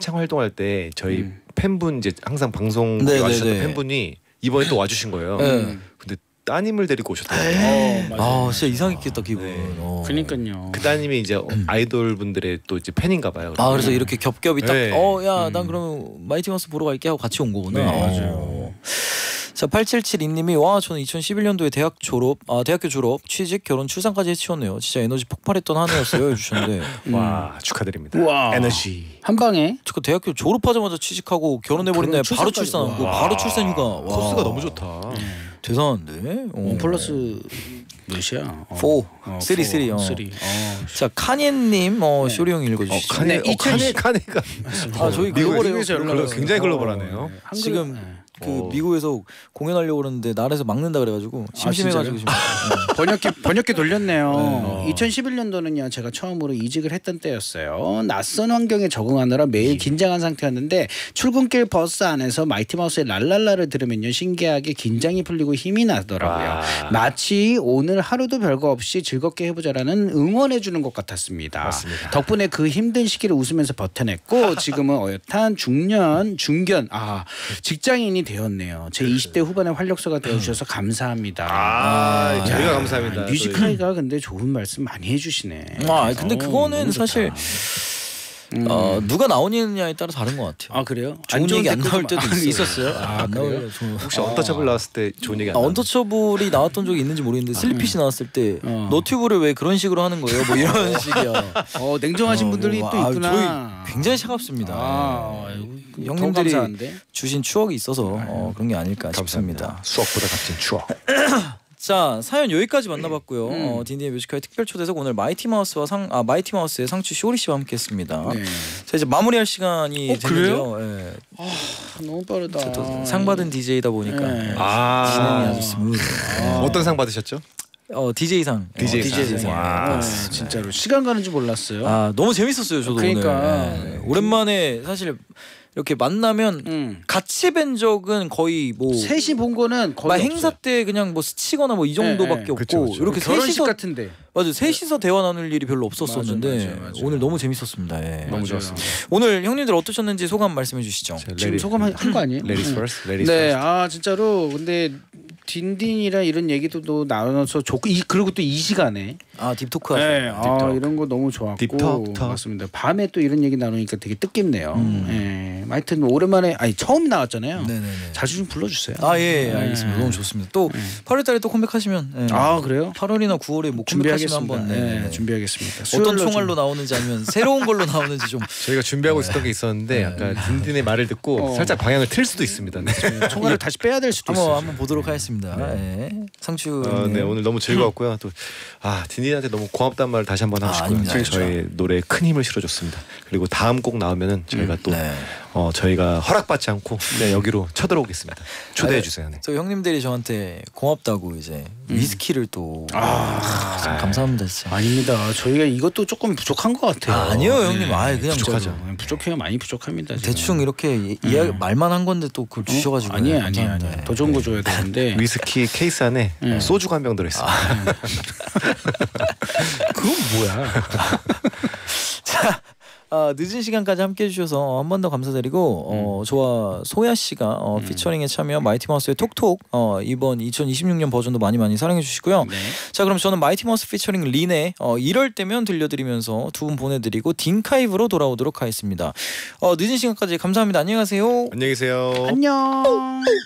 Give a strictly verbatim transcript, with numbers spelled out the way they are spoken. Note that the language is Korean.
한창 활동할 때 저희 음. 팬분 이제 항상 방송 네네네. 와주셨던 팬분이 이번에 또 와주신 거예요. 네. 근데 따님을 데리고 오셨더라고요. 어, 맞아요. 아 진짜 이상했겠다 기분. 네. 어. 그니까요. 그 따님이 이제 아이돌 분들의 또 이제 팬인가 봐요. 아 그래서 이렇게 겹겹이 딱 네. 어 야 난 음. 그러면 마이티 마우스 보러 갈게 하고 같이 온 거구나. 네, 맞아요. 어. 자 팔칠칠이 님이 와 저는 이천십일 년도에 대학 졸업 아 대학교 졸업 취직 결혼 출산까지 해치웠네요. 진짜 에너지 폭발했던 한 해였어요 해주셨는데 와 축하드립니다. 우와. 에너지. 한 방에 저 대학교 졸업하자마자 취직하고 결혼해버린 다음에 결혼 바로 출산까지. 출산하고 와. 바로 출산휴가. 와. 코스가 너무 좋다. 대단한데. 어. 원 플러스 몇이야? 어. 포. 어, 쓰리, 포. 쓰리, 어. 쓰리. 어. 자 카니님 어 네. 쇼리 형 어, 읽어주시죠. 카네, 네, 어, 카네, 이천십 카네가 아 저희 미국 글로벌해요. 미국에서 연락 글로- 왔어요. 굉장히 어, 글로벌하네요. 네. 한글- 지금 네. 그 어. 미국에서 공연하려고 그러는데 나라에서 막는다 그래가지고 심심해가지고 지금. 네. 번역기 번역기 돌렸네요. 어. 이천십일 년도는요 제가 처음으로 이직을 했던 때였어요. 낯선 환경에 적응하느라 매일 긴장한 상태였는데 출근길 버스 안에서 마이티 마우스의 랄랄라를 들으면요 신기하게 긴장이 풀리고 힘이 나더라고요. 와. 마치 오늘 하루도 별거 없이 즐겁게 해보자라는 응원해 주는 것 같았습니다. 맞습니다. 덕분에 그 힘든 시기를 웃으면서 버텨냈고 지금은 어엿한 중년 중견 아 직장인이 되었네요. 제 이십 대 후반의 활력소가 되어주셔서 감사합니다. 아, 저희가 감사합니다. 뮤지카이가 근데 좋은 말씀 많이 해주시네. 아 근데 어, 그거는 너무 좋다. 사실 음. 어, 누가 나오느냐에 따라 다른 것 같아요. 아 그래요? 좋은 얘기 안 나올 때도 아, 있어요. 있었어요. 아, 안 그래요? 나와요. 저- 혹시 언터처블 나왔을 때 좋은 얘기 안 아, 나왔나요? 언터처블이 나왔던 적이 있는지 모르겠는데 슬리핏이 나왔을 때 어. 너튜브를 왜 그런 식으로 하는 거예요? 뭐 이런 식이야. 어 냉정하신 어, 분들이 뭐, 또 아, 있구나. 저희 굉장히 차갑습니다. 아, 네. 더 형님들이 감사한데? 주신 추억이 있어서 어, 그런 게 아닐까 싶습니다. 수학보다 값진 추억. 자 사연 여기까지 만나봤고요. 음. 어, 딘딘의 뮤지컬 특별 초대석 오늘 마이티 마우스와 상 아 마이티 마우스의 상추 쇼리 씨와 함께했습니다. 네. 자 이제 마무리할 시간이 어, 됐는데요. 예. 아, 너무 빠르다. 또 상 받은 디제이다 보니까 네. 예. 아. 진행이 아주 스무드. 아. 어떤 상 받으셨죠? 어 디제이상. 디제이 어, 상. 디제이상. 와. 네, 진짜로 시간 가는 줄 몰랐어요. 아 너무 재밌었어요 저도 그러니까. 오늘. 예. 오랜만에 사실 이렇게 만나면 음. 같이 뵌 적은 거의 뭐 셋이 본 거는 막 거의 행사 없어요. 때 그냥 뭐 스치거나 뭐 이 정도밖에 네, 네. 없고 그쵸, 그쵸. 이렇게 결혼식 셋이서 같은데. 맞아 셋이서 대화 나눌 일이 별로 없었었는데 맞아, 맞아, 맞아. 오늘 너무 재밌었습니다. 예. 너무 맞아요. 좋았습니다. 오늘 형님들 어떠셨는지 소감 말씀해 주시죠. 자, 지금 레디- 소감 한 거 아니에요? Ladies 응. first. Ladies 네, first. 아 진짜로 근데 딘딘이랑 이런 얘기도 또 나눠서 좋고 이 그리고 또 이 시간에 아 딥토크 하죠. 네, 아 딥톡. 이런 거 너무 좋았고 딥톡, 톡. 맞습니다. 밤에 또 이런 얘기 나누니까 되게 뜻깊네요. 음. 예, 하여튼 오랜만에 아니 처음 나왔잖아요. 네네네. 자주 좀 불러주세요. 아 예, 예, 네. 알겠습니다. 너무 좋습니다. 또 팔월 달에 또 컴백하시면 예. 아 그래요? 팔월이나 구월에 뭐 컴백하시면 준비하겠습니다. 한번 네, 네. 준비하겠습니다. 어떤 수요일로 총알로 좀- 나오는지 아니면 새로운 걸로 나오는지 좀 저희가 준비하고 있었던 게 있었는데 약간 딘딘의 말을 듣고 어. 살짝 방향을 틀 수도 있습니다. 네. 총알을 다시 빼야 될 수도 한번 있어요. 한번 보도록 하겠습니다. 예. 상추 어, 네 오늘 너무 즐거웠고요. 또 아 딘딘한테 너무 고맙다는 말을 다시 한번 하고 아, 싶고요. 아닙니다. 저희, 저희 노래에 큰 힘을 실어줬습니다. 그리고 다음 곡 나오면은 저희가 또 네. 어, 저희가 허락받지 않고 네, 여기로 쳐들어오겠습니다. 초대해 아, 주세요. 네. 저 형님들이 저한테 고맙다고 이제 위스키를 또 아, 참 감사합니다 진짜. 아닙니다. 저희가 이것도 조금 부족한 것 같아요. 아, 아니요 형님. 아 그냥 부족하죠. 저 네, 부족해요. 많이 부족합니다. 지금. 대충 이렇게 이- 이야기 말만 한 건데 또 그걸 주셔가지고 아니에요, 아니에요, 감사합니다. 아니에요. 더 좋은 거 줘야 되는데. 위스키 케이스 안에 네. 소주가 한 병 들어있습니다. 그건 뭐야? 자, 아, 늦은 시간까지 함께 해주셔서 한 번 더 감사드리고 어, 저와 소야 씨가 어, 피처링에 참여 마이티 마우스의 톡톡 어, 이번 이천이십육 년 버전도 많이 많이 사랑해 주시고요. 네. 자 그럼 저는 마이티 마우스 피처링 린의 어, 이럴 때면 들려드리면서 두 분 보내드리고 딩카이브로 돌아오도록 하겠습니다. 어, 늦은 시간까지 감사합니다. 안녕히 가세요. 안녕히 계세요. 안녕.